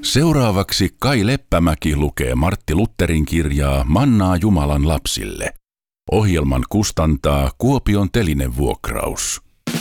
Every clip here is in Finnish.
Seuraavaksi Kai Leppämäki lukee Martti Lutherin kirjaa Mannaa Jumalan lapsille. Ohjelman kustantaa Kuopion Telinevuokraus.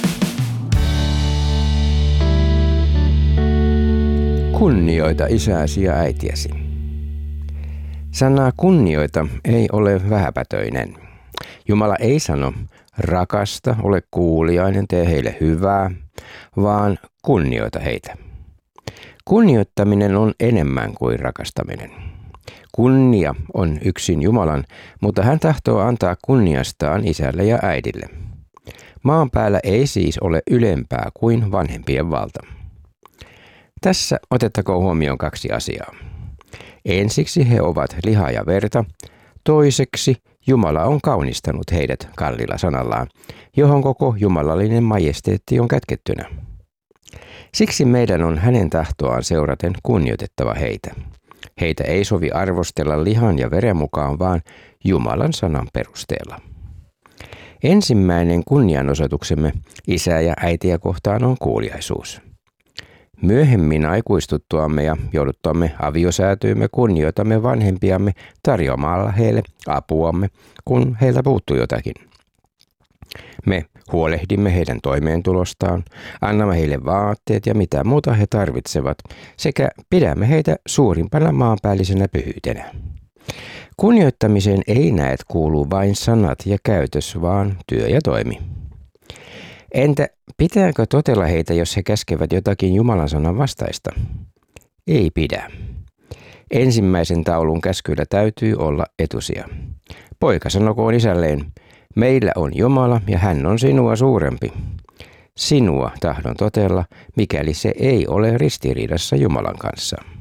Kunnioita isääsi ja äitiäsi. Sana kunnioita ei ole vähäpätöinen. Jumala ei sano rakasta, ole kuuliainen, tee heille hyvää, vaan kunnioita heitä. Kunnioittaminen on enemmän kuin rakastaminen. Kunnia on yksin Jumalan, mutta hän tahtoo antaa kunniastaan isälle ja äidille. Maan päällä ei siis ole ylempää kuin vanhempien valta. Tässä otettakoon huomioon kaksi asiaa. Ensiksi he ovat lihaa ja verta, toiseksi Jumala on kaunistanut heidät kalliilla sanallaan, johon koko jumalallinen majesteetti on kätkettynä. Siksi meidän on hänen tahtoaan seuraten kunnioitettava heitä. Heitä ei sovi arvostella lihan ja veren mukaan, vaan Jumalan sanan perusteella. Ensimmäinen kunnianosoituksemme isää ja äitiä kohtaan on kuuliaisuus. Myöhemmin aikuistuttuamme ja jouduttuamme aviosäätyymme kunnioitamme vanhempiamme tarjoamalla heille apuamme, kun heiltä puuttuu jotakin. Me huolehdimme heidän toimeentulostaan, annamme heille vaatteet ja mitä muuta he tarvitsevat, sekä pidämme heitä suurimpana maanpäällisenä pyhyytenä. Kunnioittamiseen ei näet kuulu vain sanat ja käytös, vaan työ ja toimi. Entä pitääkö totella heitä, jos he käskevät jotakin Jumalan sanan vastaista? Ei pidä. Ensimmäisen taulun käskyillä täytyy olla etusija. Poika sanokoon isälleen, meillä on Jumala ja hän on sinua suurempi. Sinua tahdon totella, mikäli se ei ole ristiriidassa Jumalan kanssa.